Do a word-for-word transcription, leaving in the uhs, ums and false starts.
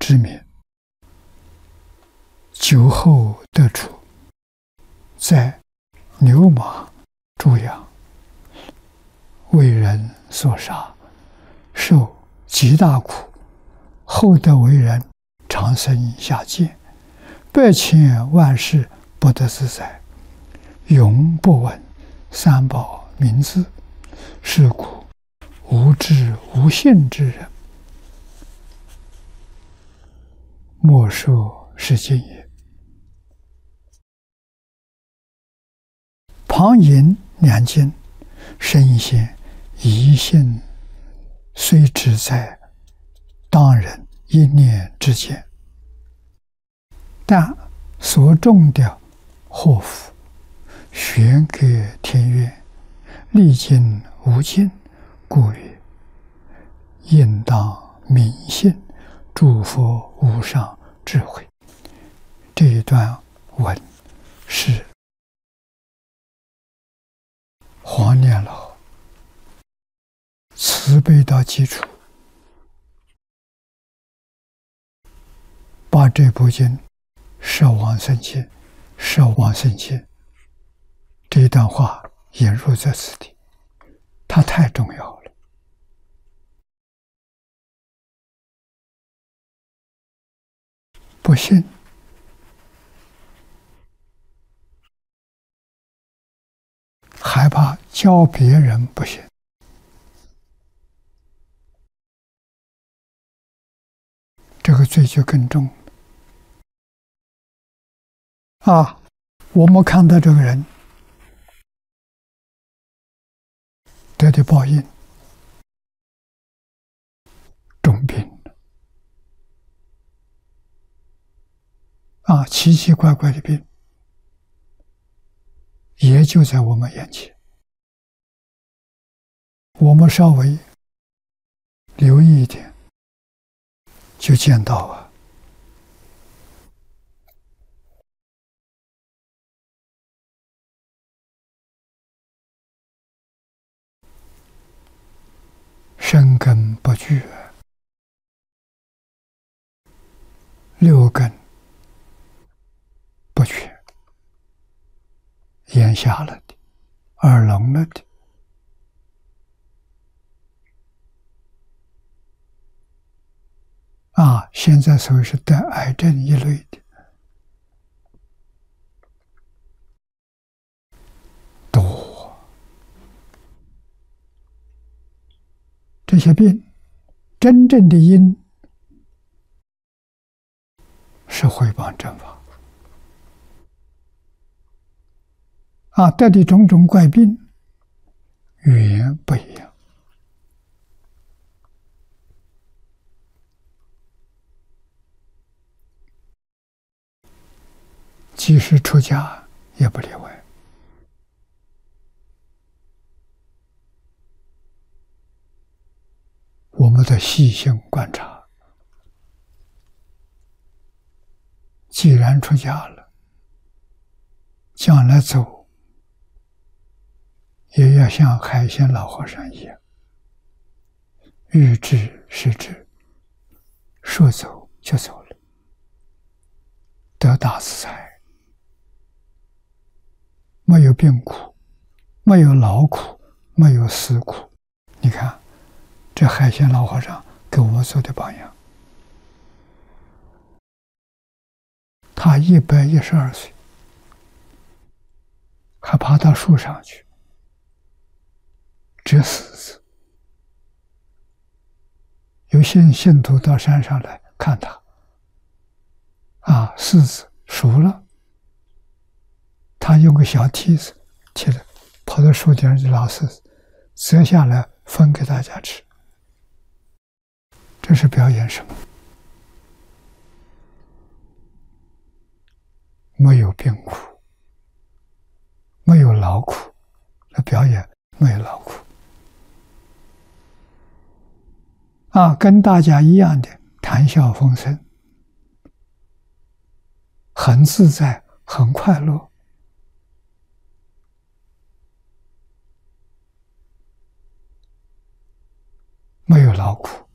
之名，酒后得处，在牛马猪羊，为人所杀，受极大苦，后得为人，长生下界，百千万世不得自在，永不闻三宝名字。是故无知无信之人，莫说是经也。旁引两经，身先一性虽只在当人一念之间，但所种的祸福，玄隔天渊，历经无尽，故曰应当明信，诸佛无上智慧。这一段文是黄念老慈悲到基础，把这部经摄往生经、摄往生经这一段话引入在此地，它太重要了。不信，害怕教别人不信，这个罪就更重啊！我们看到这个人得的报应，重病啊，奇奇怪怪的病，也就在我们眼前。我们稍微留意一点，就见到啊，生根不具，六根不全，眼瞎了的，耳聋了的，啊，现在所谓是得癌症一类的多，这些病真正的因是毁谤正法啊，得的种种怪病语言不一样。即使出家也不例外。我们得细心观察，既然出家了，将来走也要像海鲜老和尚一样，欲知是知，说走就走了，得大自在。没有病苦，没有劳苦，没有思苦。你看这海鲜老和尚给我们做的榜样，他一百一十二岁还爬到树上去折柿子，有些信徒到山上来看他，啊，柿子熟了，他用个小梯子起来，跑到树顶上去捞柿子，折下来分给大家吃。这是表演什么？没有病苦，没有劳苦，那表演没有劳苦啊，跟大家一样的谈笑风生，很自在，很快乐。没有劳苦，